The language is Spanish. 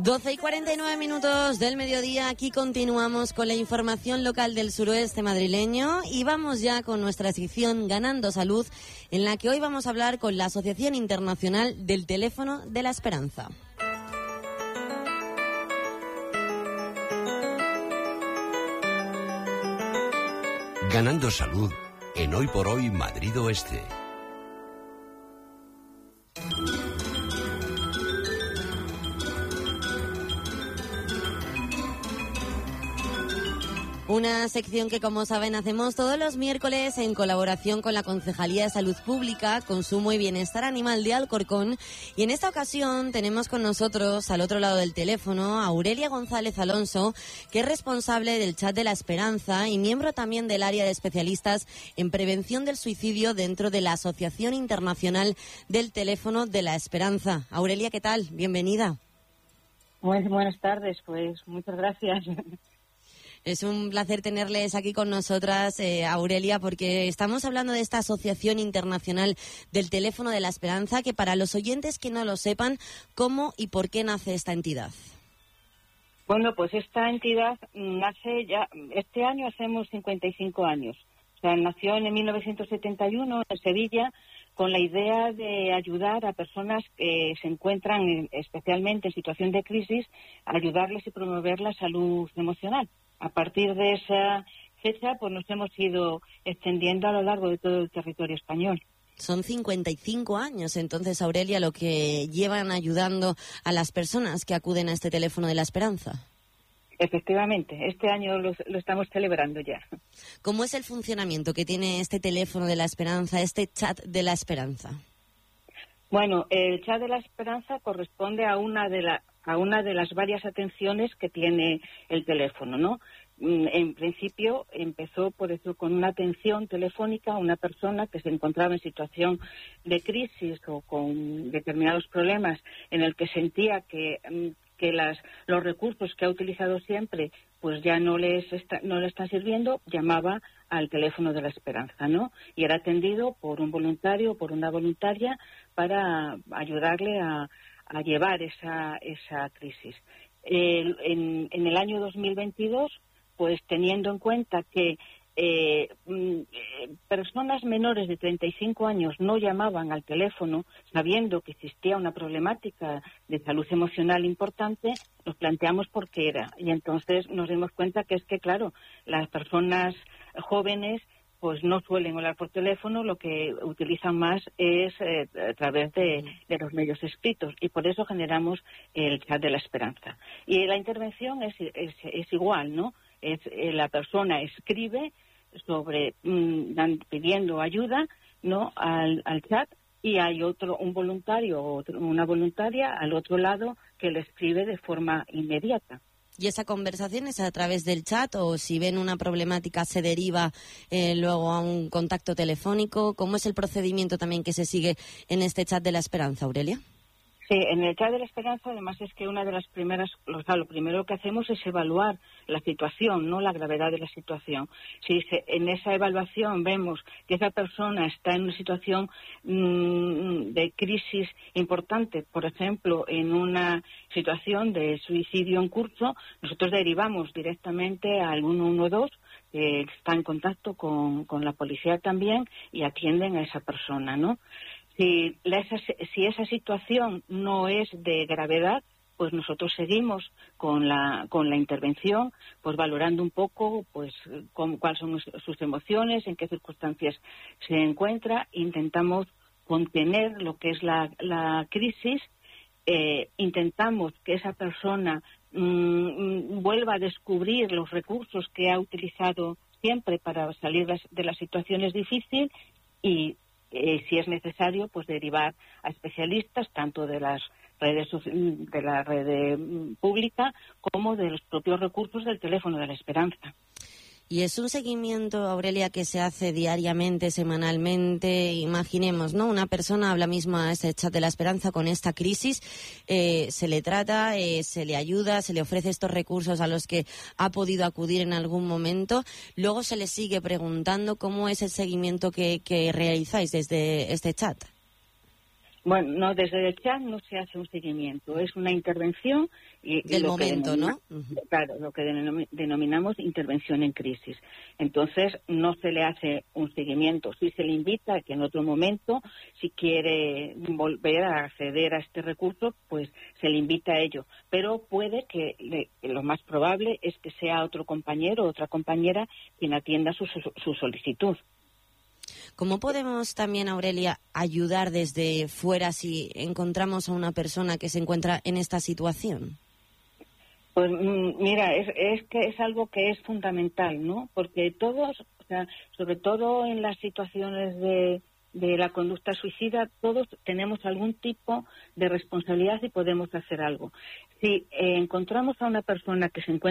12:49 del mediodía, aquí continuamos con la información local del suroeste madrileño y vamos ya con nuestra sección Ganando Salud, en la que hoy vamos a hablar con la Asociación Internacional del Teléfono de la Esperanza. Ganando Salud en Hoy por Hoy Madrid Oeste. Una sección que, como saben, hacemos todos los miércoles en colaboración con la Concejalía de Salud Pública, Consumo y Bienestar Animal de Alcorcón. Y en esta ocasión tenemos con nosotros, al otro lado del teléfono, a Aurelia González Alonso, que es responsable del Chat de la Esperanza y miembro también del área de especialistas en prevención del suicidio dentro de la Asociación Internacional del Teléfono de la Esperanza. Aurelia, ¿qué tal? Bienvenida. Muy buenas tardes, pues muchas gracias. Es un placer tenerles aquí con nosotras, Aurelia, porque estamos hablando de esta Asociación Internacional del Teléfono de la Esperanza, que para los oyentes que no lo sepan, ¿cómo y por qué nace esta entidad? Bueno, pues esta entidad nace ya, este año hacemos 55 años. O sea, nació en 1971 en Sevilla con la idea de ayudar a personas que se encuentran especialmente en situación de crisis, ayudarles y promover la salud emocional. A partir de esa fecha, pues nos hemos ido extendiendo a lo largo de todo el territorio español. Son 55 años, entonces, Aurelia, lo que llevan ayudando a las personas que acuden a este teléfono de la esperanza. Efectivamente, este año lo estamos celebrando ya. ¿Cómo es el funcionamiento que tiene este teléfono de la esperanza, este chat de la esperanza? Bueno, el chat de la esperanza corresponde a una de las varias atenciones que tiene el teléfono, ¿no? En principio empezó por eso con una atención telefónica a una persona que se encontraba en situación de crisis o con determinados problemas en el que sentía que los recursos que ha utilizado siempre pues ya no le están sirviendo, llamaba al teléfono de la esperanza, ¿no? Y era atendido por un voluntario o por una voluntaria para ayudarle a llevar esa crisis. En el año 2022, pues teniendo en cuenta que personas menores de 35 años no llamaban al teléfono sabiendo que existía una problemática de salud emocional importante, nos planteamos por qué era. Y entonces nos dimos cuenta que es que, claro, las personas jóvenes pues no suelen hablar por teléfono, lo que utilizan más es a través de los medios escritos, y por eso generamos el chat de la esperanza. Y la intervención es igual, ¿no? La persona escribe pidiendo ayuda, ¿no?, al chat, y hay un voluntario o una voluntaria al otro lado que le escribe de forma inmediata. ¿Y esa conversación es a través del chat o si ven una problemática se deriva luego a un contacto telefónico? ¿Cómo es el procedimiento también que se sigue en este chat de la esperanza, Aurelia? Sí, en el chat de la esperanza, además, es que una de las primeras, lo primero que hacemos es evaluar la situación, no la gravedad de la situación. Si en esa evaluación vemos que esa persona está en una situación de crisis importante, por ejemplo, en una situación de suicidio en curso, nosotros derivamos directamente al 112, que está en contacto con la policía también, y atienden a esa persona, ¿no? Si esa situación no es de gravedad, pues nosotros seguimos con la intervención, pues valorando un poco pues cuáles son sus emociones, en qué circunstancias se encuentra. Intentamos contener lo que es la crisis, intentamos que esa persona vuelva a descubrir los recursos que ha utilizado siempre para salir de las situaciones difíciles, y si es necesario, pues derivar a especialistas tanto de las redes de la red pública como de los propios recursos del teléfono de la esperanza. Y es un seguimiento, Aurelia, que se hace diariamente, semanalmente. Imaginemos, ¿no? Una persona habla mismo a ese chat de la esperanza con esta crisis, se le trata, se le ayuda, se le ofrece estos recursos a los que ha podido acudir en algún momento. Luego se le sigue preguntando cómo es el seguimiento que realizáis desde este chat. Bueno, no, desde el chat no se hace un seguimiento, es una intervención del momento, ¿no? Claro, lo que denominamos intervención en crisis. Entonces, no se le hace un seguimiento, sí se le invita a que en otro momento, si quiere volver a acceder a este recurso, pues se le invita a ello. Pero puede que lo más probable es que sea otro compañero o otra compañera quien atienda su solicitud. ¿Cómo podemos también, Aurelia, ayudar desde fuera si encontramos a una persona que se encuentra en esta situación? Pues mira, es que es algo que es fundamental, ¿no? Porque todos, o sea, sobre todo en las situaciones de la conducta suicida, todos tenemos algún tipo de responsabilidad y podemos hacer algo. Si encontramos a una persona que se encuentra